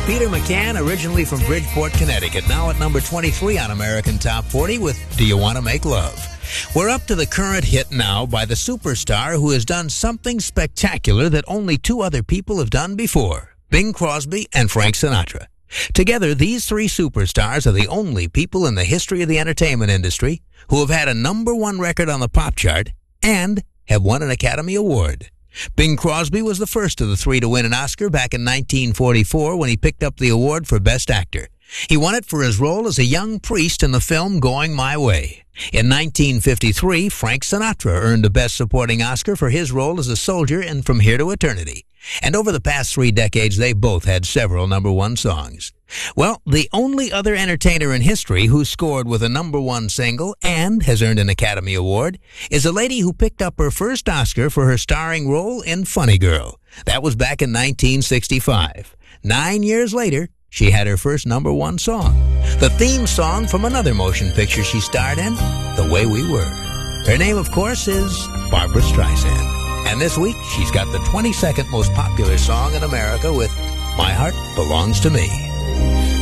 Peter McCann, originally from Bridgeport, Connecticut, now at number 23 on American Top 40 with Do You Want to Make Love? We're up to the current hit now by the superstar who has done something spectacular that only two other people have done before, Bing Crosby and Frank Sinatra. Together, these three superstars are the only people in the history of the entertainment industry who have had a number one record on the pop chart and have won an Academy Award. Bing Crosby was the first of the three to win an Oscar back in 1944 when he picked up the award for Best Actor. He won it for his role as a young priest in the film Going My Way. In 1953, Frank Sinatra earned a Best Supporting Oscar for his role as a soldier in From Here to Eternity. And over the past 3 decades, they both had several number one songs. Well, the only other entertainer in history who scored with a number one single and has earned an Academy Award is a lady who picked up her first Oscar for her starring role in Funny Girl. That was back in 1965. 9 years later, she had her first number one song, the theme song from another motion picture she starred in, The Way We Were. Her name, of course, is Barbra Streisand. And this week, she's got the 22nd most popular song in America with My Heart Belongs to Me.